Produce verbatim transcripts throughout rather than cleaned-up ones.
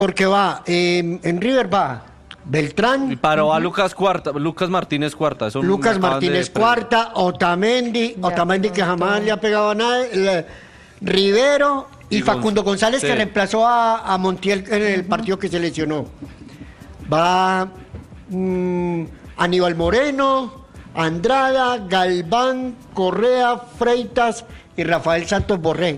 Porque va, eh, en River va Beltrán. Y paró a Lucas Cuarta, Lucas Martínez Cuarta. Eso Lucas me acaban de Martínez pre- Cuarta, Otamendi, Ya Otamendi que pegó jamás todo. le ha pegado a nadie, le- Rivero y, Y Facundo Gonz- González sí. que reemplazó a, a Montiel en el partido que se lesionó. Va mm, Aníbal Moreno, Andrada, Galván, Correa, Freitas y Rafael Santos Borré.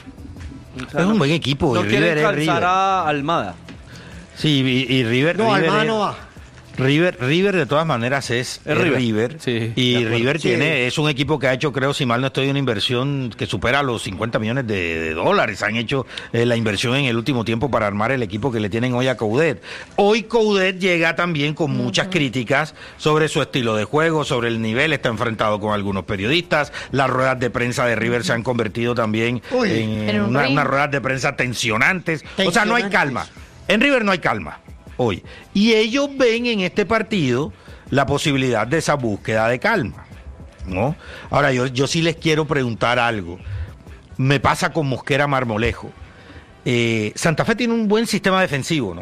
O sea, Es un buen equipo. No y quieren River es calzar River. a Almada. Sí, y, y River. No, River Almada es- no va. River, River de todas maneras es, Es es River. River, Sí, de y acuerdo. River Sí. tiene es un equipo que ha hecho, creo, si mal no estoy, una inversión que supera los cincuenta millones de, de dólares. Han hecho eh, la inversión en el último tiempo para armar el equipo que le tienen hoy a Coudet. Hoy Coudet llega también con muchas críticas sobre su estilo de juego, sobre el nivel, está enfrentado con algunos periodistas. Las ruedas de prensa de River se han convertido también Uy. en, En un una- ring. unas ruedas de prensa tensionantes. O sea, no hay Tensionantes. calma. En River no hay calma hoy. Y ellos ven en este partido la posibilidad de esa búsqueda de calma, ¿no? Ahora, yo, yo sí les quiero preguntar algo. Me pasa con Mosquera Marmolejo. Eh, Santa Fe tiene un buen sistema defensivo, ¿no?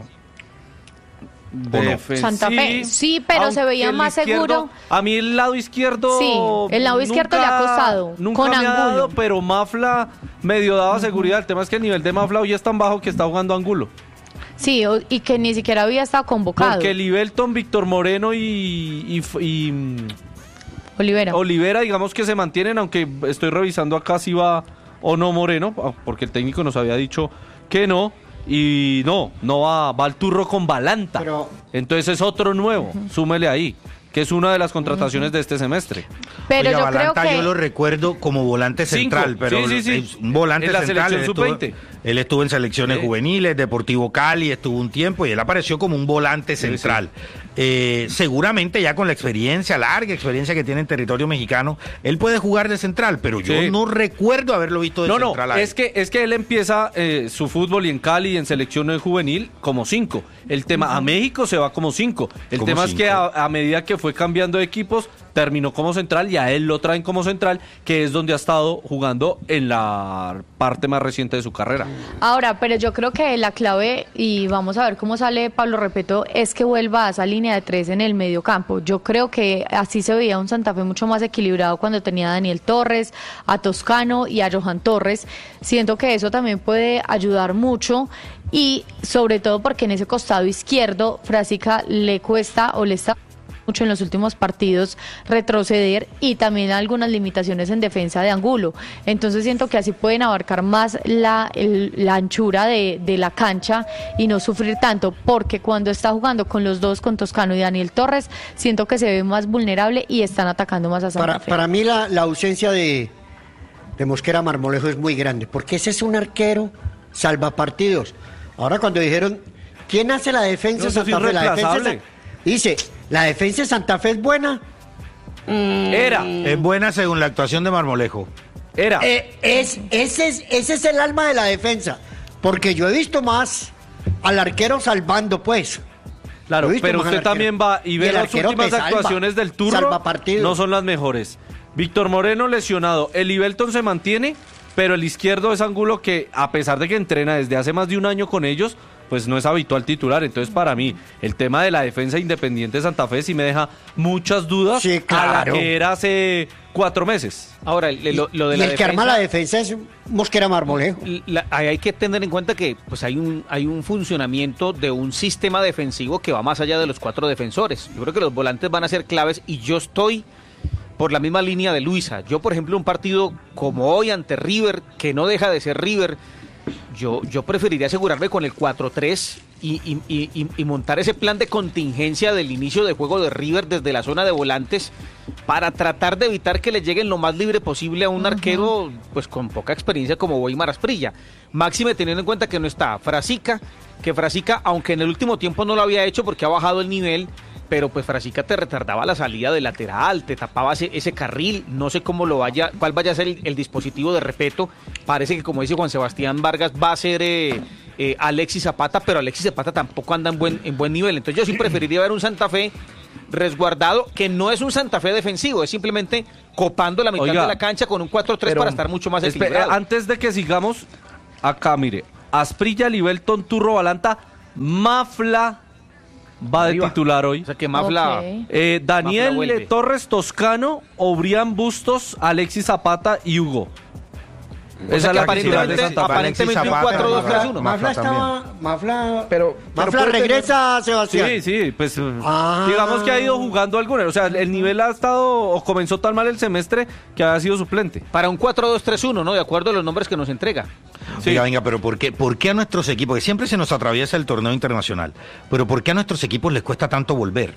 ¿O no? Defensivo. Santa Fe, sí, pero Aunque se veía el más izquierdo- seguro. A mí el lado izquierdo. Sí, el lado izquierdo le ha costado, Nunca con me ha Angulo. dado, pero Mafla medio daba seguridad. El tema es que el nivel de Mafla hoy es tan bajo que está jugando Angulo. Sí, o- y que ni siquiera había estado convocado. Porque Libelton, Víctor Moreno y, y, y, mm, Olivera. Olivera, digamos que se mantienen, aunque estoy revisando acá si va o no Moreno, porque el técnico nos había dicho que no. Y no, no va, va al turro con Balanta. Pero- Entonces es otro nuevo, súmele ahí, que es una de las contrataciones de este semestre. Pero Oiga, yo Balanta creo que yo lo recuerdo como volante Cinco. central, pero Sí, sí, sí. es un volante En la central. selección él estuvo- sub veinte. Él estuvo en selecciones Sí. juveniles, Deportivo Cali, estuvo un tiempo y él apareció como un volante Sí, central. Eh, seguramente ya con la experiencia, larga experiencia que tiene en territorio mexicano, él puede jugar de central, pero yo Sí. no recuerdo haberlo visto de No, no, central. a él. es que, es que él empieza eh, su fútbol y en Cali y en selección juvenil como cinco. El tema, a México se va como cinco. El Como tema es cinco. que a, a medida que fue cambiando de equipos, terminó como central y a él lo traen como central, que es donde ha estado jugando en la parte más reciente de su carrera. ahora, pero yo creo que la clave, y vamos a ver cómo sale Pablo Repeto, es que vuelva a esa línea de tres en el medio campo. Yo creo que así se veía un Santa Fe mucho más equilibrado cuando tenía a Daniel Torres, a Toscano y a Johan Torres. Siento que eso también puede ayudar mucho y sobre todo porque en ese costado izquierdo Frasica le cuesta o le está mucho en los últimos partidos retroceder y también algunas limitaciones en defensa de Angulo. Entonces siento que así pueden abarcar más la, el- la anchura de, de la cancha y no sufrir tanto, porque cuando está jugando con los dos, con Toscano y Daniel Torres, siento que se ve más vulnerable y están atacando más a Santa Para, Fe. para mí la, la ausencia de, de Mosquera Marmolejo es muy grande, porque ese es un arquero salvapartidos. Ahora cuando dijeron, ¿quién hace la defensa No, de eso es Santa Fe? La defensa de irreemplazable. Sa- dice, ¿la defensa de Santa Fe es buena? Era, Es buena según la actuación de Marmolejo. era. Eh, es, ese, es, ese es el alma de la defensa, porque yo he visto más al arquero salvando, pues. Claro, Lo he visto pero más al usted arquero. también va y Y ve el las arquero últimas te salva, actuaciones del turno, salva partidos. no son las mejores. Víctor Moreno lesionado, el Ibelton se mantiene, pero el izquierdo es Angulo que a pesar de que entrena desde hace más de un año con ellos, pues no es habitual titular. Entonces para mí el tema de la defensa independiente de Santa Fe sí me deja muchas dudas Sí, a la claro. que era hace cuatro meses. Ahora, el- lo, lo de y la el que defensa, arma la defensa es Mosquera Marmolejo. la- ahí hay que tener en cuenta que pues hay un hay un funcionamiento de un sistema defensivo que va más allá de los cuatro defensores. Yo creo que los volantes van a ser claves y yo estoy por la misma línea de Luisa. Yo, por ejemplo, un partido como hoy ante River, que no deja de ser River, yo, yo preferiría asegurarme con el cuatro tres y, y- y- y- y montar ese plan de contingencia del inicio de juego de River desde la zona de volantes para tratar de evitar que le lleguen lo más libre posible a un arquero pues con poca experiencia como Weimar Asprilla. Máxime teniendo en cuenta que no está Frasica, que Frasica, aunque en el último tiempo no lo había hecho porque ha bajado el nivel, pero pues Frasica te retardaba la salida de lateral, te tapaba ese, ese carril, no sé cómo lo vaya, cuál vaya a ser el, el dispositivo de Repeto. Parece que, como dice Juan Sebastián Vargas, va a ser eh, eh, Alexis Zapata, pero Alexis Zapata tampoco anda en buen, en buen nivel. Entonces yo sí preferiría ver un Santa Fe resguardado, que no es un Santa Fe defensivo, es simplemente copando la mitad Oiga, de la cancha con un cuatro tres pero, para estar mucho más espera, equilibrado. antes de que sigamos, acá mire, Asprilla, Libelton, Turro, Balanta, Mafla va de Arriba. titular hoy. O sea que Mafla... Ok. Eh, Daniel Mafla vuelve. Torres Toscano, Obrián Bustos, Alexis Zapata y Hugo. O sea que la titular de aparentemente, Santa Fe. aparentemente un Zapata, cuatro dos tres Mafla, uno. Mafla Mafla estaba. Mafla, Pero- pero Mafla puede regresa, Sebastián. Sí, sí, pues eh, Ah. digamos que ha ido jugando alguna. O sea, el nivel ha estado o comenzó tan mal el semestre que ha sido suplente. Para un cuatro dos tres uno, ¿no? De acuerdo a los nombres que nos entrega. Sí. Venga, venga, pero ¿por qué, ¿por qué a nuestros equipos, que siempre se nos atraviesa el torneo internacional, pero por qué a nuestros equipos les cuesta tanto volver?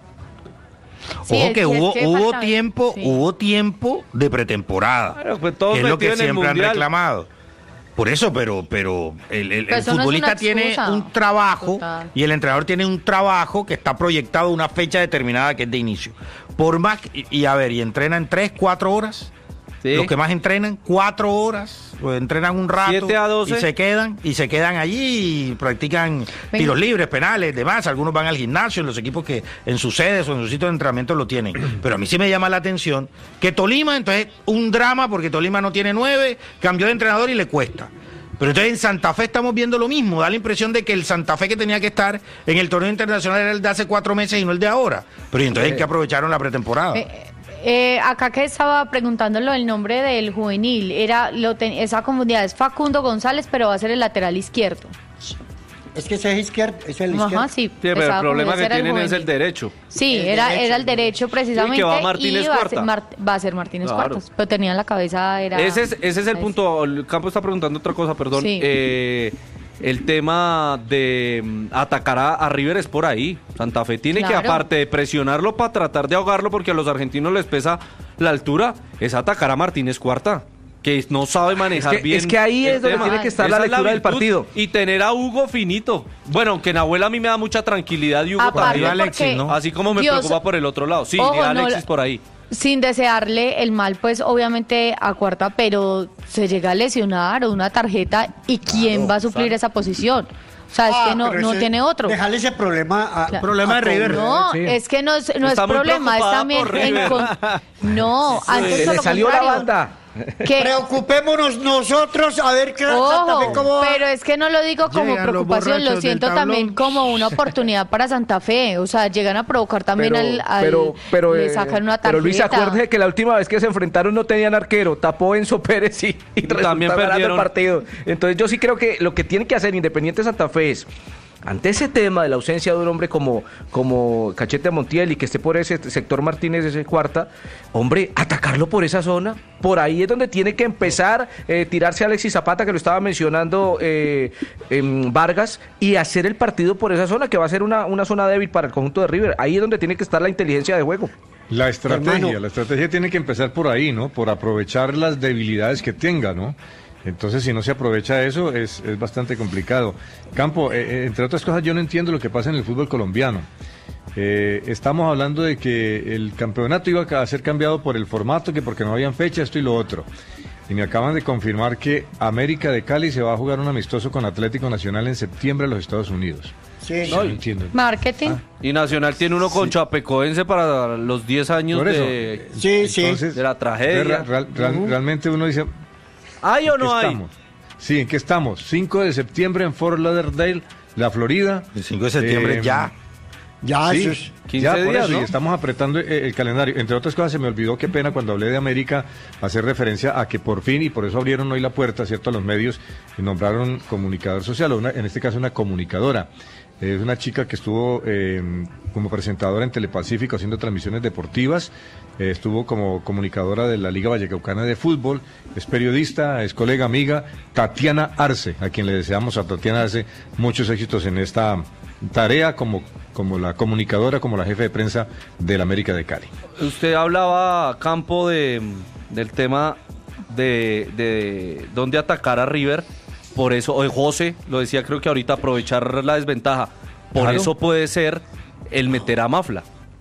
Sí, Ojo es que que- hubo, es que hubo falta- tiempo, sí. hubo tiempo de pretemporada, Claro, pues todos que es lo que metidos en el siempre han Mundial. reclamado. Por eso, pero, pero el, el- Pero el eso no es futbolista una tiene excusa. un trabajo Total. y el entrenador tiene un trabajo que está proyectado a una fecha determinada que es de inicio. Por más, que- y, y a ver, y entrenan tres, cuatro horas. Sí. Los que más entrenan, cuatro horas, pues entrenan un rato Siete a doce. y se quedan, y se quedan allí y practican Venga. tiros libres, penales, demás. Algunos van al gimnasio, en los equipos que en sus sedes o en sus sitios de entrenamiento lo tienen. Pero a mí sí me llama la atención que Tolima, entonces, un drama porque Tolima no tiene nueve, cambió de entrenador y le cuesta. Pero entonces en Santa Fe estamos viendo lo mismo, da la impresión de que el Santa Fe que tenía que estar en el torneo internacional era el de hace cuatro meses y no el de ahora. Pero ¿y entonces en qué aprovecharon la pretemporada? Eh, eh, acá que estaba preguntándolo el nombre del juvenil, era lo ten- esa comunidad es Facundo González, pero va a ser el lateral izquierdo. Es que ese es izquierdo, es el izquierdo. Ajá, sí. Sí, pero el estaba problema confundido, que ese era tienen es el juvenil. derecho. Sí, El era, derecho. era el derecho precisamente. va Martínez y va a, Cuarta. ser, Mart- va a ser Martínez Claro. Cuartas. Pero tenía en la cabeza, era. Ese es, ese es el Ahí punto. El campo está preguntando otra cosa, perdón. Sí. Eh, el tema de mm, atacar a, a River es por ahí. Santa Fe tiene que, Claro. aparte de presionarlo para tratar de ahogarlo, porque a los argentinos les pesa la altura, es atacar a Martínez Cuarta, que no sabe manejar Es que- bien. es que ahí el es donde tema. tiene que estar la Esa es lectura del virtud. partido. Y tener a Hugo finito. Bueno, aunque Nahuel a mí me da mucha tranquilidad y Hugo Aparte también. Alexis, porque, ¿no? Así como me Dios, preocupa por el otro lado. Sí, ojo, ni a no, Alexis la- por ahí. sin desearle el mal, pues obviamente a Cuarta, pero se llega a lesionar o una tarjeta y quién va a suplir esa posición. O sea, es Ah, que no, pero no ese- tiene otro. Dejarle ese problema a, Claro. Problema de River. No, Sí. es que no es, no es Está muy problema, es preocupada también por en River. con- no, antes Se todo le lo salió la contrario. banda. Que, Preocupémonos nosotros a ver qué Santa Fe ojo, cómo va. pero es que no lo digo como Llegan los preocupación, lo borrachos siento del también tablón. como una oportunidad para Santa Fe. O sea, llegan a provocar también Pero, al, al- pero, pero, le eh, sacan una tarjeta. pero Luis, acuérdese que la última vez que se enfrentaron no tenían arquero, tapó Enzo Pérez y, y También resultó ganando perdieron. el partido. Entonces yo sí creo que lo que tiene que hacer Independiente Santa Fe es, ante ese tema de la ausencia de un hombre como, como Cachete Montiel y que esté por ese sector Martínez, ese Cuarta, hombre, atacarlo por esa zona. Por ahí es donde tiene que empezar, eh, tirarse a Alexis Zapata, que lo estaba mencionando eh, em, Vargas, y hacer el partido por esa zona, que va a ser una, una zona débil para el conjunto de River. Ahí es donde tiene que estar la inteligencia de juego. La estrategia, Hermano. la estrategia tiene que empezar por ahí, ¿no? Por aprovechar las debilidades que tenga, ¿no? Entonces, si no se aprovecha eso, es, es bastante complicado. Campo, eh, eh, entre otras cosas, yo no entiendo lo que pasa en el fútbol colombiano. Eh, estamos hablando de que el campeonato iba a ser cambiado por el formato, que porque no habían fecha, esto y lo otro. Y me acaban de confirmar que América de Cali se va a jugar un amistoso con Atlético Nacional en septiembre en los Estados Unidos. Sí. No, entiendo. Marketing. Y Nacional tiene uno con Chapecoense para los diez años Por eso. de... Sí, sí. de la tragedia. Real- real- real- realmente uno dice, ¿Hay o ¿en qué no hay? estamos? Sí, ¿en qué estamos? cinco de septiembre en Fort Lauderdale, la Florida. El cinco de septiembre Eh, ya. Ya, Sí, eso es- quince ya por días, eso, y ¿no? estamos apretando eh, el calendario. Entre otras cosas, se me olvidó, qué pena, cuando hablé de América, hacer referencia a que por fin, y por eso abrieron hoy la puerta, ¿cierto?, a los medios, y nombraron comunicador social, o una- en este caso una comunicadora. Es una chica que estuvo eh, como presentadora en Telepacífico haciendo transmisiones deportivas, eh, estuvo como comunicadora de la Liga Vallecaucana de Fútbol, es periodista, es colega, amiga, Tatiana Arce, a quien le deseamos a Tatiana Arce muchos éxitos en esta tarea como, como la comunicadora, como la jefe de prensa del América de Cali. Usted hablaba, Campo, de, del tema de, de dónde atacar a River. Por eso, o José lo decía, creo que ahorita aprovechar la desventaja. Por Claro. eso puede ser el meter a Mafla.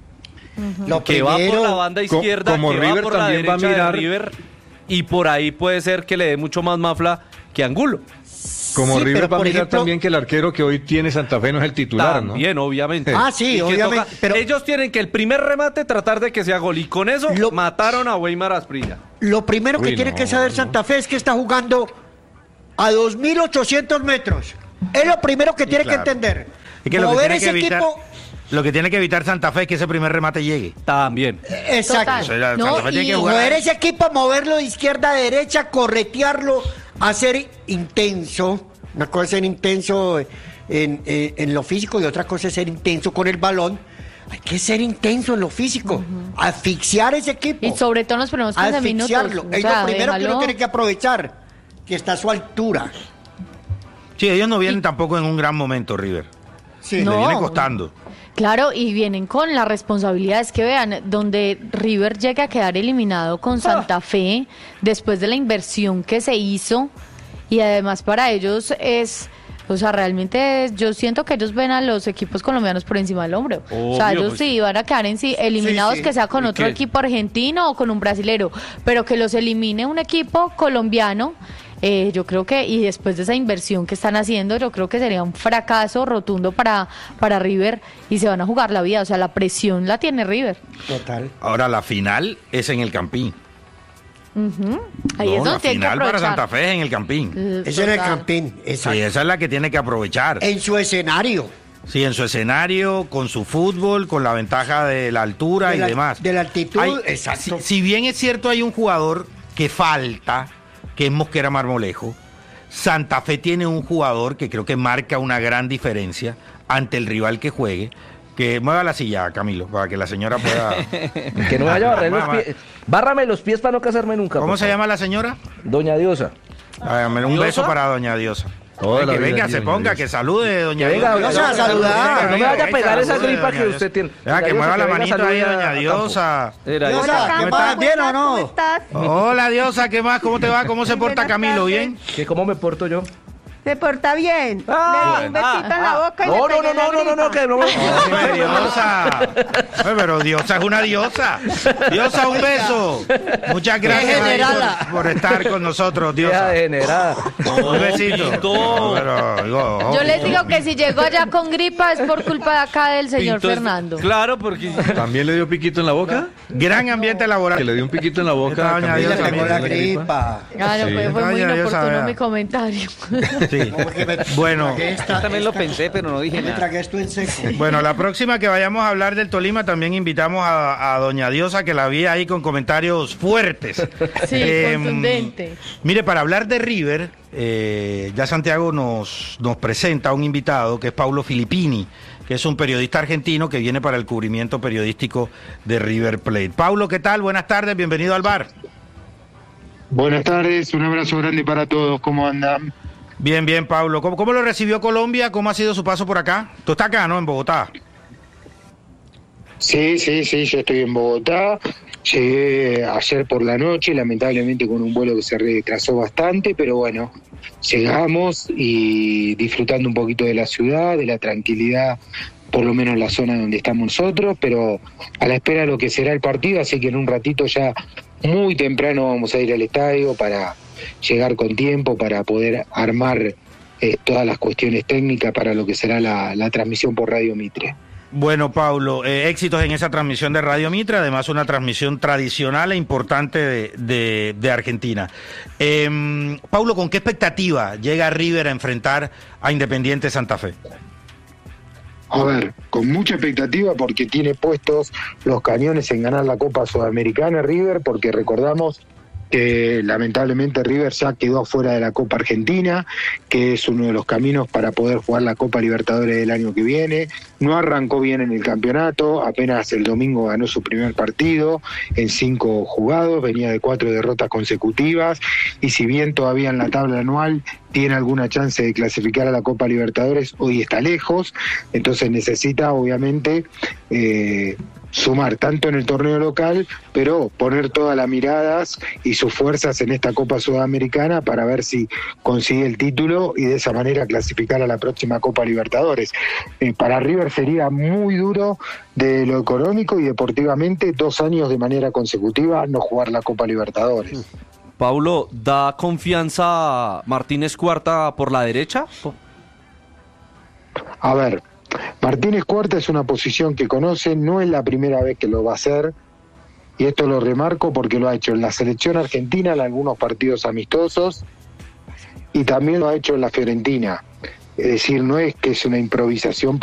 Lo Que va por primero- la banda co- izquierda, como que va River por la también va a derecha de mirar- River. Y por ahí puede ser que le dé mucho más Mafla que Angulo. Como Sí, River pero va a por mirar ejemplo- también que el arquero que hoy tiene Santa Fe no es el titular, ¿no? También, obviamente. Ah, sí, Y que obviamente, pero- ellos tienen que el primer remate tratar de que sea gol. Y con eso Lo- mataron a Weimar Asprilla. Lo primero que Uy, tiene no, que saber no. Santa Fe es que está jugando a dos mil ochocientos metros. Es lo primero que Sí, tiene claro. que entender. Es que lo que Mover tiene que ese evitar, equipo... lo que tiene que evitar Santa Fe es que ese primer remate llegue. También. Exacto. Total. O sea, No, Santa Fe tiene y- que jugar. Mover ese equipo, moverlo de izquierda a derecha, corretearlo, hacer intenso. Una cosa es ser intenso en, en- en lo físico y otra cosa es ser intenso con el balón. Hay que ser intenso en lo físico, asfixiar ese equipo. Y sobre todo en los primeros quince minutos. asfixiarlo. o Es sea, lo primero que déjalo. uno tiene que aprovechar, que está a su altura. Sí, ellos no vienen tampoco en un gran momento, River. Sí. No. Le viene costando. Claro, y vienen con las responsabilidades que vean, donde River llega a quedar eliminado con Santa Fe después de la inversión que se hizo y además para ellos es, o sea, realmente es- yo siento que ellos ven a los equipos colombianos por encima del hombro. o sea, Obvio, ellos pues. sí van a quedar en sí eliminados Sí, sí. que sea con ¿Y otro qué? equipo argentino o con un brasilero, pero que los elimine un equipo colombiano. Eh, yo creo que, y después de esa inversión que están haciendo, yo creo que sería un fracaso rotundo para, para River y se van a jugar la vida. O sea, la presión la tiene River. Total. Ahora la final es en el Campín. Ujú. Ahí No, es donde la tienen que final para aprovechar. Santa Fe es en el Campín. Eh, Ese era el total. campín. Sí, Exacto. esa es la que tiene que aprovechar. En su escenario. Sí, en su escenario, con su fútbol, con la ventaja de la altura De y la- demás. de la altitud, Hay- exacto. Si, si bien es cierto, hay un jugador que falta, que es Mosquera Marmolejo, Santa Fe tiene un jugador que creo que marca una gran diferencia ante el rival que juegue. Que mueva la silla, Camilo, para que la señora pueda... Que no me vaya a barrer los Mamá. pies. Bárrame los pies para no casarme nunca. ¿Cómo por se favor. llama la señora? Doña Diosa. Hágame un ¿Diosa? beso para doña Diosa. Toda Ay, la que vida venga, aquí, se doña ponga, Diosa. que salude, doña Que venga, Diosa. Diosa, a saludar. No me vaya a pegar esa salude, gripa doña que Diosa. usted tiene. Deja que Doña mueva Diosa, la venga, manito ahí, salude a doña Campo. Diosa. Era Diosa, Diosa. ¿cómo ¿Cómo estás? ¿Bien o no? ¿Cómo estás? Hola, Diosa, ¿qué más? ¿Cómo te va? ¿Cómo se porta Buenas Camilo? tardes. ¿Bien? ¿Que ¿Cómo me porto yo? Se porta bien. Ah, Le di un besito en la boca y No, le no, pegué no, la no, no, no, no, gripa. que no. Hombre, Diosa. Ay, pero Diosa es una diosa. Diosa, un beso. Muchas gracias ahí generada. por, por estar con nosotros, Vieja Diosa. degenerada. Un besito. Pito. Pero, digo, Yo les digo que si llegó allá con gripa es por culpa de acá del señor Pinto es- Fernando. Claro, porque ¿También le dio piquito en la boca? gran ambiente laboral. Que le dio un piquito en la boca. Esta doña Camila, Le Diosa, pegó también la le dio gripa. Ah, no, Sí. fue, fue muy Doña Diosa, inoportuno vea. mi comentario. Sí. Como que me- Bueno. tragué esta- Yo también lo esta- pensé, pero no dije Me nada. tragué esto en seco. Bueno, la próxima que vayamos a hablar del Tolima también invitamos a, a doña Diosa, que la vi ahí con comentarios fuertes. Sí, Em, contundente. Mire, para hablar de River, eh, ya Santiago nos, nos presenta a un invitado que es Paulo Filippini, que es un periodista argentino que viene para el cubrimiento periodístico de River Plate. Paulo, ¿qué tal? Buenas tardes, bienvenido al bar. Buenas tardes, un abrazo grande para todos, ¿cómo andan? Bien, bien, Paulo. ¿Cómo, cómo lo recibió Colombia? ¿Cómo ha sido su paso por acá? Tú estás acá, ¿no? En Bogotá. Sí, sí, sí, yo estoy en Bogotá, llegué ayer por la noche, lamentablemente con un vuelo que se retrasó bastante, pero bueno, llegamos y disfrutando un poquito de la ciudad, de la tranquilidad, por lo menos en la zona donde estamos nosotros, pero a la espera de lo que será el partido, así que en un ratito ya muy temprano vamos a ir al estadio para llegar con tiempo, para poder armar eh, todas las cuestiones técnicas para lo que será la, la transmisión por Radio Mitre. Bueno, Paulo, eh, éxitos en esa transmisión de Radio Mitre, además una transmisión tradicional e importante de, de- de Argentina. Eh, Paulo, ¿con qué expectativa llega River a enfrentar a Independiente Santa Fe? A ver, con mucha expectativa porque tiene puestos los cañones en ganar la Copa Sudamericana River, porque recordamos que lamentablemente River ya quedó afuera de la Copa Argentina, que es uno de los caminos para poder jugar la Copa Libertadores del año que viene. No arrancó bien en el campeonato, apenas el domingo ganó su primer partido en cinco jugados, venía de cuatro derrotas consecutivas, y si bien todavía en la tabla anual tiene alguna chance de clasificar a la Copa Libertadores, hoy está lejos, entonces necesita obviamente eh, sumar tanto en el torneo local, pero poner todas las miradas y sus fuerzas en esta Copa Sudamericana para ver si consigue el título y de esa manera clasificar a la próxima Copa Libertadores. Eh, para River sería muy duro de lo económico y deportivamente dos años de manera consecutiva no jugar la Copa Libertadores. Paulo, ¿da confianza Martínez Cuarta por la derecha? A ver, Martínez Cuarta es una posición que conoce, no es la primera vez que lo va a hacer, y esto lo remarco porque lo ha hecho en la selección argentina en algunos partidos amistosos y también lo ha hecho en la Fiorentina. Es decir, no es que es una improvisación